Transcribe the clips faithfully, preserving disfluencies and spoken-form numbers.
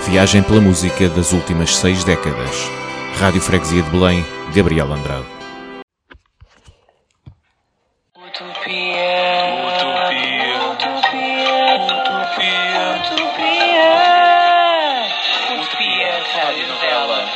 Viagem pela música das últimas seis décadas. Rádio Freguesia de Belém, Gabriel Andrade. Utopia, utopia, utopia, utopia, utopia, utopia, rádio novela.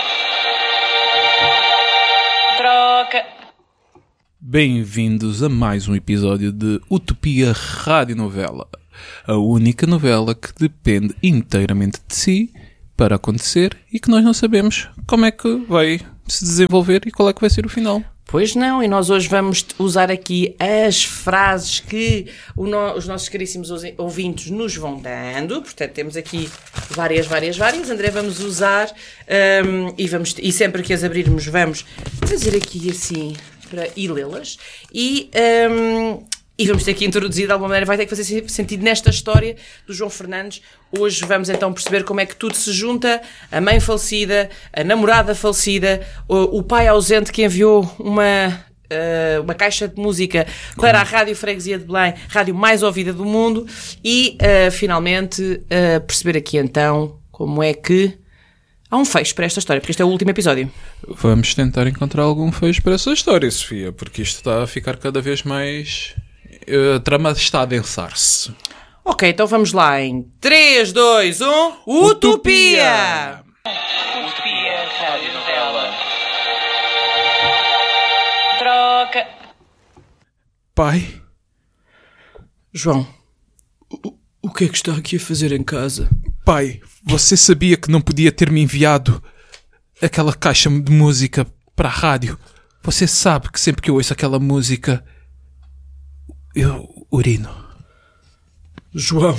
Troca. Bem-vindos a mais um episódio de Utopia Rádio Novela, a única novela que depende inteiramente de si para acontecer e que nós não sabemos como é que vai se desenvolver e qual é que vai ser o final. Pois não, e nós hoje vamos usar aqui as frases que o no, os nossos caríssimos ouvintes nos vão dando. Portanto, temos aqui várias, várias, várias. André, vamos usar um, e, vamos, e sempre que as abrirmos vamos fazer aqui assim para e lê-las. E... Um, E vamos ter que introduzir de alguma maneira, vai ter que fazer sentido nesta história do João Fernandes. Hoje vamos então perceber como é que tudo se junta: a mãe falecida, a namorada falecida, o, o pai ausente que enviou uma, uh, uma caixa de música para a Rádio Freguesia de Belém, rádio mais ouvida do mundo, e uh, finalmente uh, perceber aqui então como é que há um fecho para esta história, porque este é o último episódio. Vamos tentar encontrar algum fecho para essa história, Sofia, porque isto está a ficar cada vez mais... A trama está a adensar-se. Ok, então vamos lá em três, dois, um... Utopia! Utopia, rádio novela. Troca. Pai, João, o, o que é que está aqui a fazer em casa? Pai, você sabia que não podia ter-me enviado aquela caixa de música para a rádio? Você sabe que sempre que eu ouço aquela música, eu urino. João,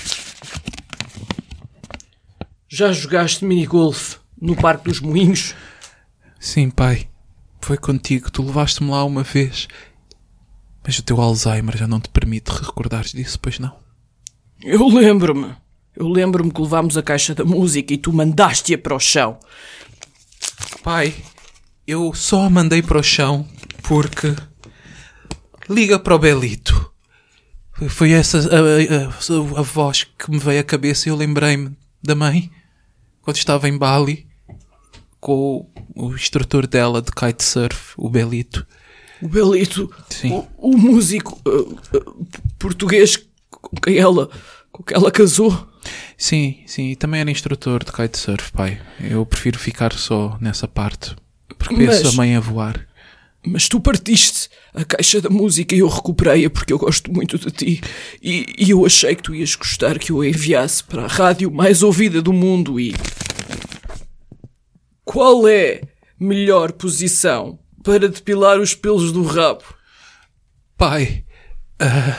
já jogaste minigolf no Parque dos Moinhos? Sim, pai. Foi contigo. Tu levaste-me lá uma vez. Mas o teu Alzheimer já não te permite recordares disso, pois não? Eu lembro-me. Eu lembro-me que levámos a caixa da música e tu mandaste-a para o chão. Pai, eu só a mandei para o chão porque... Liga para o Belito. Foi essa a, a, a, a voz que me veio à cabeça e eu lembrei-me da mãe quando estava em Bali com o, o instrutor dela de kitesurf, o Belito. O Belito? Sim. O, o músico uh, uh, português com quem ela, com quem ela casou? Sim, sim. E também era instrutor de kitesurf, pai. Eu prefiro ficar só nessa parte porque penso Mas... a mãe a voar. Mas tu partiste a caixa da música e eu recuperei-a porque eu gosto muito de ti. E, e eu achei que tu ias gostar que eu a enviasse para a rádio mais ouvida do mundo e... Qual é a melhor posição para depilar os pelos do rabo? Pai, uh,